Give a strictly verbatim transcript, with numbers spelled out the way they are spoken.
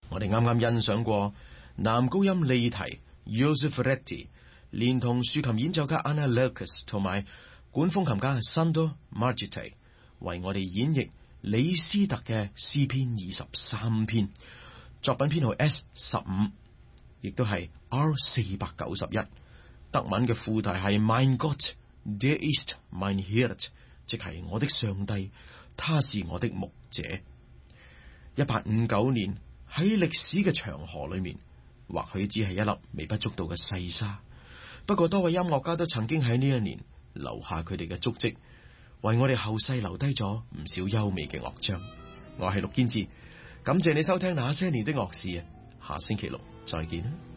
我哋啱啱欣賞過男高音利提 Joseph Ferretti， 連同豎琴演奏家 Anna Lerches 同埋管風琴家 Sandro Margite 為我哋演繹李斯特嘅詩篇二十三篇，作品編號 S 十五，亦都係 R 四百九十一。德文嘅副題係 Mein Gott, der ist mein Hirt， 即係我的上帝，他是我的牧者。一八五九年喺歷史嘅長河裏面，或許只係一粒微不足道嘅細沙，不過多位音樂家都曾經喺呢一年留下佢哋嘅足跡，為我哋後世留低咗唔少優美嘅樂章。我係陸堅志，感謝你收聽那些年的樂事啊，下星期六再見啦。